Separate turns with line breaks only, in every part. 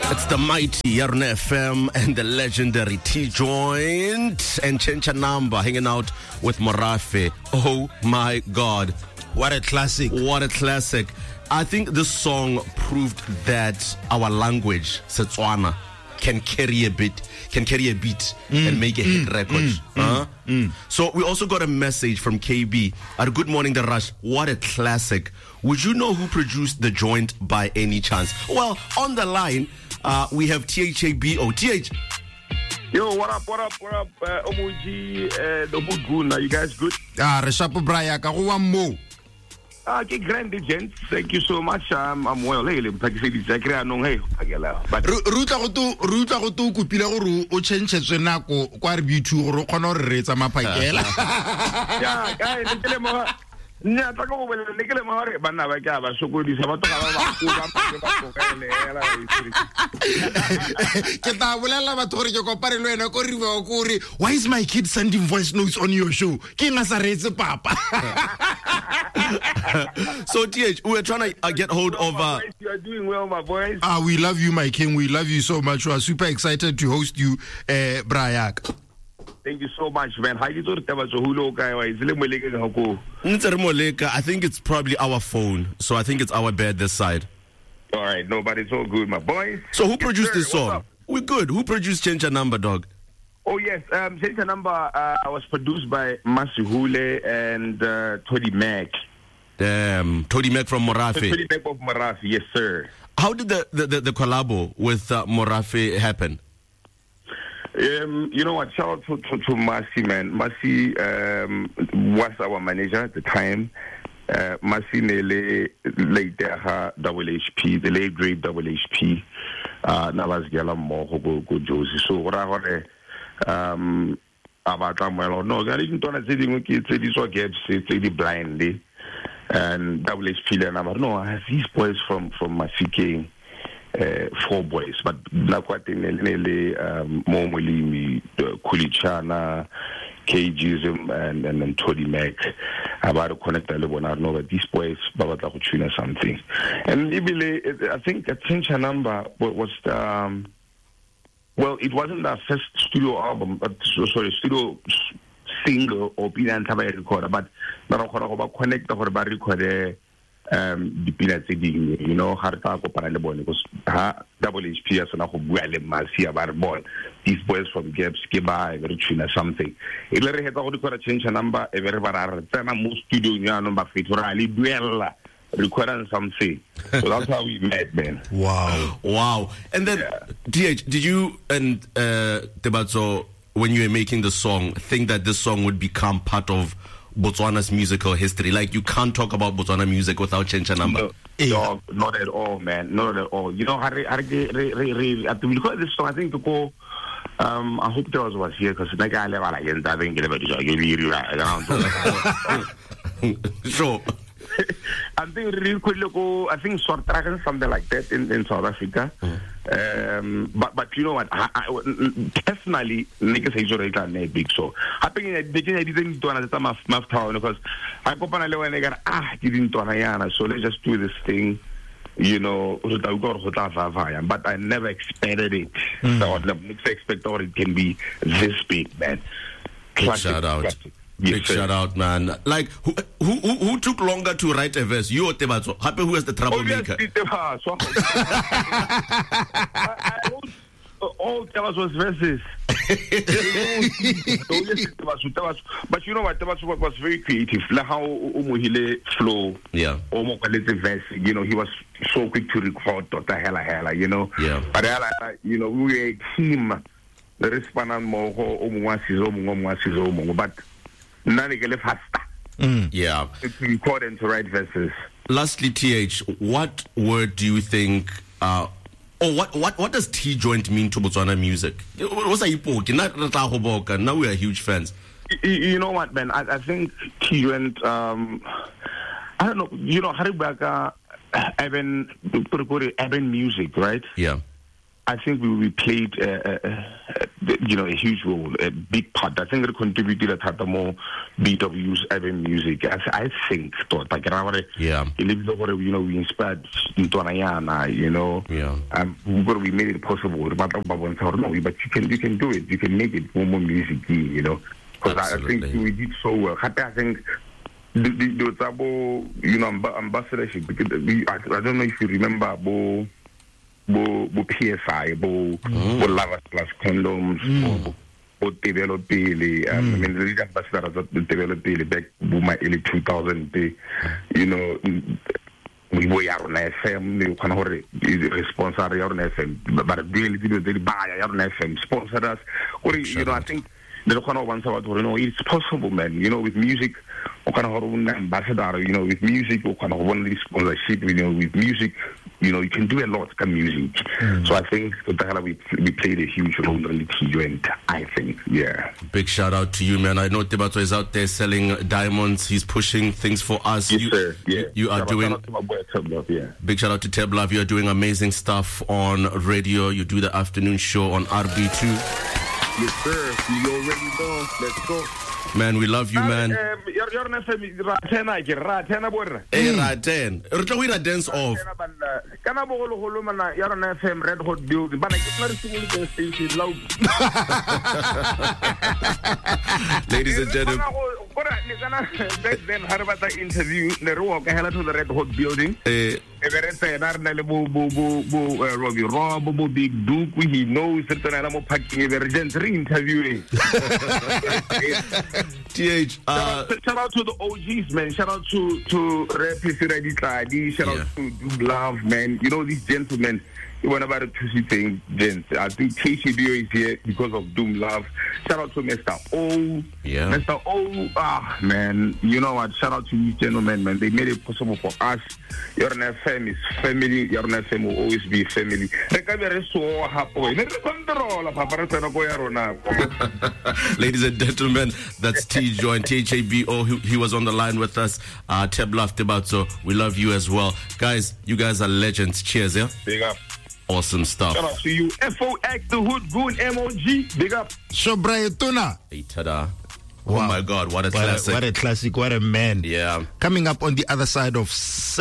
It's the mighty Yarna FM and the legendary T-Joint and Chencha Number hanging out with Morafe. Oh my God.
What a classic.
What a classic. I think this song proved that our language, Setswana, can carry a beat and make a hit record. So we also got a message from KB at Good Morning The Rush. What a classic. Would you know who produced The Joint by any chance? Well, on the line, we have THABO. TH.
Yo, what up, Omoji, the Buguna, you guys good?
Reshapo Braya, Karuamo.
Okay, grand gents, thank you so much. I'm well. But
Ruta go tu kupila go o change nako kwa re bitu go kgona re retsa mapakela.
Yeah, guys, le mo nya tla go bela le ke le mo re bana ba ka ba sokodisa ba toga ba
ke ta bolela batho gore ke kopare le wena ko riwa go re why is my kid sending voice notes on your show ke nga sa retse papa.
So TH, we're trying to get hold of
you are doing well, my boys.
We love you, my king. We love you so much. We are super excited to host you, Brayak.
Thank you so much, man. I
think it's probably our phone, so I think it's our bad this side.
All right, no, but it's all good, my boys.
So who produced this song? We're good. Who produced Change a Number, dog?
Oh yes, Change a Number was produced by Masihule and Toddy Mac.
Damn, Toddy Mac from Morafe.
Toddy Mac of Morafe, yes sir.
How did the collabo with Morafe happen?
You know what? Shout out to Masi, man. Masi was our manager at the time. Masi nele later double HP, the late great double HP. Navas Gala mo go Josie. So what I about no, I didn't know that it's so gaps, it's blindly. And double HP and I'm no, I have these boys from Masike. 4 boys, but Nakwatele, Momolimi, Kulichana, KGism, and then Toddy Mac. About to connect a little. I know that these boys, Babata Kuchina something. And I think a Change a Number was well, it wasn't our first studio album, but studio single or Pina Tabai recorder, but Naroko connect or record. The peanuts, you know, Harta Coparale because double HP as an Ahuele Masia Barbon. These boys from Gaps, Kiba, Richina, something. It let her to change a number, a very most studio number Fiturali, Duella, requiring something. So that's how we met, man.
Wow. And then, DH, did you and Tebatso, when you were making the song, think that this song would become part of Botswana's musical history? Like, you can't talk about Botswana music without Change a Number.
No, not at all, man. Not at all. You know, because this song, I think to go. I hope Charles was here because like I never like I think
sure.
I think really could look. I think short track and something like that in South Africa. But you know what? I personally, niggas say you're big. So I think I didn't do another time of town because I go on a little and I got didn't do Anayana. So let's just do this thing. You know, but I never expected it. So I never expected it can be this big, man.
Shout out. Big shout out, man. Like, who took longer to write a verse? You or Tebatso? Happy who is the troublemaker?
All Tebatso's verses. But you know what? Tebatso was very creative. Like how Umuhile flow.
Yeah.
Verse. You know, he was so quick to record Dr. Hella, you know.
Yeah.
But you know, we were a team. The respondent more but none get faster.
Yeah.
To record and to write verses.
Lastly, TH, what word do you think what does T-Joint mean to Botswana music? What's now we are huge fans.
You know what, man? I think T-Joint I don't know, you know, Haribaka Eben music, right?
Yeah.
I think we played a huge role, a big part. I think it contributed to more BW's urban music. I think, we inspired Ntonayana, we made it possible. But you can do it. You can make it more music, Because I think we did so well. I think the ambassadorship, because I don't know if you remember bo PSI, bo Lava Plus condoms, bo develop daily. I mean, the lead ambassadors that developed daily back my early 2000, we were on FM, you can sponsor on FM, but really they buy on FM, sponsor us. Or, I think the kind of ones about, it's possible, man, with music. Ambassador, with music, sponsorship, with music, you can do a lot with music. So I think we played a huge role in the joint, I think, yeah.
Big shout out to you, man. I know Tebato is out there selling diamonds. He's pushing things for us.
Yes, sir. Yeah.
You are doing...
Shout out to my boy, Teblove, yeah.
Big shout out to Teblove. You are doing amazing stuff on radio. You do the afternoon show on RB2.
Yes, sir. You already know. Let's go.
Man, we love you, man.
You're Raten.
Hey, Raten. We're dance off.
Red Hot Building. But I
ladies and gentlemen.
Back then, how about the interview? The Red Hot Building. Robbie Big Duke, he knows certain animal packing interviewing.
TH,
shout out to the OGs, man. Shout out to Ready Clady. Shout out to Doom Love, man. These gentlemen. Went about it to see things, gents. I think KCBO is here because of Doom Love. Shout out to Mr. O.
Yeah.
Mr. O, man. You know what? Shout out to these gentlemen, man. They made it possible for us. Your FM is family. Your FM will always be family.
Ladies and gentlemen, that's T-Joint, THABO. He was on the line with us. Teblove Tebato, we love you as well. Guys, you guys are legends. Cheers, yeah?
Big up.
Awesome stuff.
Shout out to you. FOX, the Hood Goon, MOG. Big up.
Shobra Tuna.
Hey, tada. Oh my God, what a classic.
What a classic, what a man.
Yeah.
Coming up on the other side of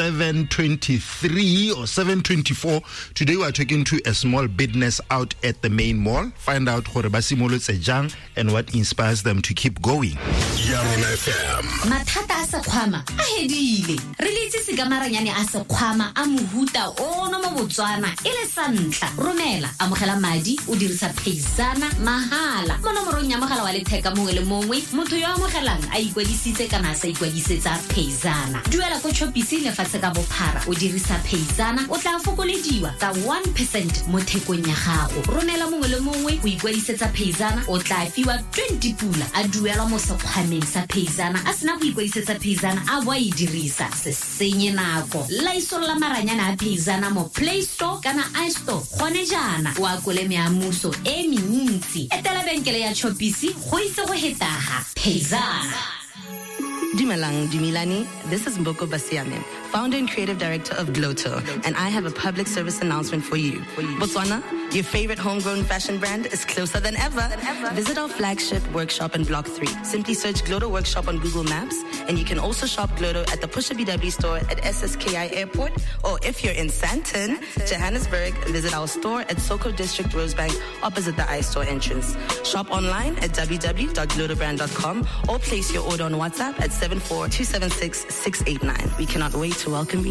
7:23 or 7:24, today we are talking to a small business out at the main mall. Find out what Basimolo and what inspires them to keep going.
Yarona FM.
Mathata a sekhwama a hedile. Re letsi se ka maranyane a sekhwama a mohuta o no mo Botswana e le santla. Romela amogela madi o dirisa Payzana mahala. Mo nomorong ya mogala wa letheka mongwe le mongwe. Motho yo amogelang a ikwadisitse kana sa ikwadisetsa Payzana. Duela go Chopisi le fatse ka bophara o dirisa Payzana o tla fokolediwa ka 1% mo thekong ya gago. Romela mongwe le mongwe go ikwadisetsa Payzana o tla fiwa 20 pula a duelwa mo sekgwameng sa Payzana a sena go ikwadisetsa Payzana a bo e dirisa se senye nako. Laisola maranyana a Payzana mo Play Store kana iStore gone jana wa kole meamuso e mentsi. Etela benkele ya Chopisi go itse go hetaga Payzana.
Dumelang, Dumilani. This is Mboko Basiame, founder and creative director of Gloto, and I have a public service announcement for you. Botswana, your favorite homegrown fashion brand is closer than ever. Visit our flagship workshop in Block 3. Simply search Gloto Workshop on Google Maps, and you can also shop Gloto at the Pusha BW store at SSKI Airport, or if you're in Sandton, Johannesburg, visit our store at Soko District Rosebank, opposite the iStore entrance. Shop online at www.glotobrand.com or place your order on WhatsApp at 74276-689. We cannot wait to welcome you.